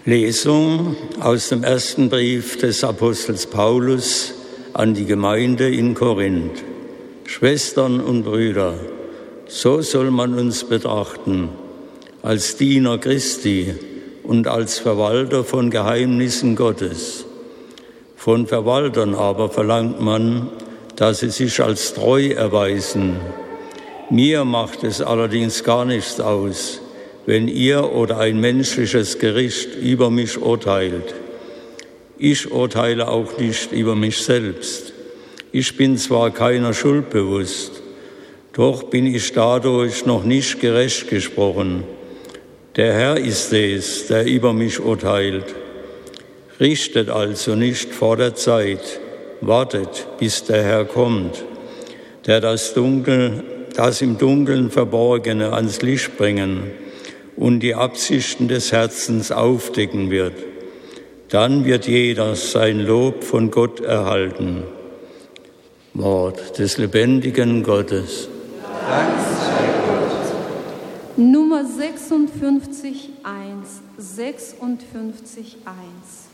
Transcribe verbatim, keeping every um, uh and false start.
Lesung aus dem ersten Brief des Apostels Paulus an die Gemeinde in Korinth. Schwestern und Brüder, so soll man uns betrachten, als Diener Christi und als Verwalter von Geheimnissen Gottes. Von Verwaltern aber verlangt man, dass sie sich als treu erweisen. Mir macht es allerdings gar nichts aus, wenn ihr oder ein menschliches Gericht über mich urteilt. Ich urteile auch nicht über mich selbst. Ich bin zwar keiner Schuld bewusst, doch bin ich dadurch noch nicht gerecht gesprochen. Der Herr ist es, der über mich urteilt. Richtet also nicht vor der Zeit, wartet, bis der Herr kommt, der das Dunkel, das im Dunkeln Verborgene ans Licht bringen und die Absichten des Herzens aufdecken wird. Dann wird jeder sein Lob von Gott erhalten. Wort des lebendigen Gottes. Dank sei Gott. Nummer sechsundfünfzig eins, sechsundfünfzig eins.